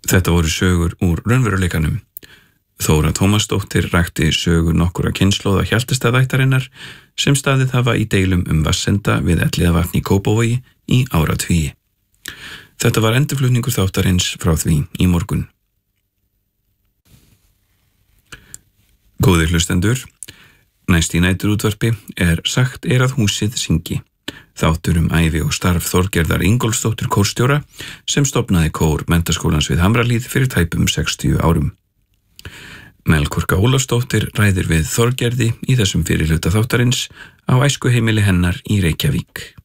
Þetta voru sögur úr raunveruleikanum. Þóra Tómasdóttir rakti sögu nokkura kynslóða Hjaltestaðættarinnar sem staðið hafa í deilum vatnsenda við Elliðavatn í Kópavogi í áratugi. Þetta var endurflutningur þáttarins frá því í morgun. Góðir hlustendur, næst í næturútvarpi sagt að húsið syngi. Þáttur ævi og starf Þorgerðar Ingólfsdóttur kórstjóra sem stofnaði kór Menntaskólans við Hamrahlíð fyrir tæpum 60 árum. Melkorka Ólafsdóttir ræðir við Þorgerði í þessum fyrirhluta þáttarins á æskuheimili hennar í Reykjavík.